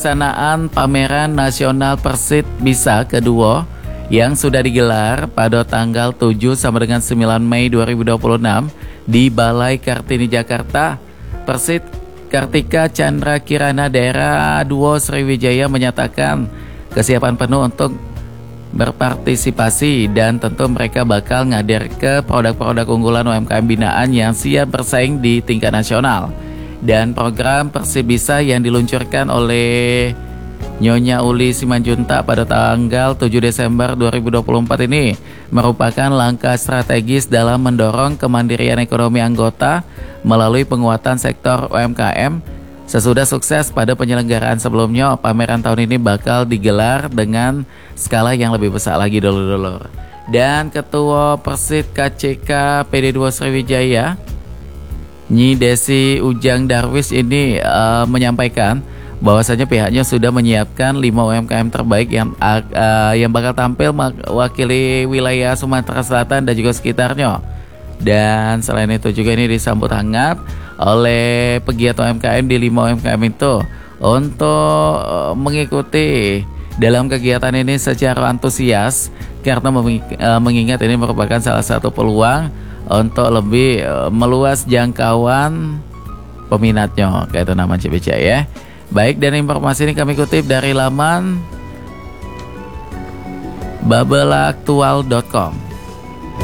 pelaksanaan pameran nasional Persit Bisa kedua yang sudah digelar pada tanggal 7 sampai dengan 9 Mei 2026 di Balai Kartini Jakarta. Persit Kartika Chandra Kirana Daerah 2 Sriwijaya menyatakan kesiapan penuh untuk berpartisipasi dan tentu mereka bakal ngadir ke produk-produk unggulan UMKM binaan yang siap bersaing di tingkat nasional. Dan program Persib Bisa yang diluncurkan oleh Nyonya Uli Simanjuntak pada tanggal 7 Desember 2024 ini merupakan langkah strategis dalam mendorong kemandirian ekonomi anggota melalui penguatan sektor UMKM. Sesudah sukses pada penyelenggaraan sebelumnya, pameran tahun ini bakal digelar dengan skala yang lebih besar lagi dulu. Dan Ketua Persit KCK PD2 Sriwijaya, Nyi Desi Ujang Darwis ini menyampaikan bahwasanya pihaknya sudah menyiapkan 5 UMKM terbaik yang bakal tampil mewakili wilayah Sumatera Selatan dan juga sekitarnya. Dan selain itu juga ini disambut hangat oleh pegiat UMKM di 5 UMKM itu untuk mengikuti dalam kegiatan ini secara antusias karena mengingat ini merupakan salah satu peluang untuk lebih meluas jangkauan peminatnya, kayak itu nama CBC ya. Baik, dan informasi ini kami kutip dari laman babelaktual.com.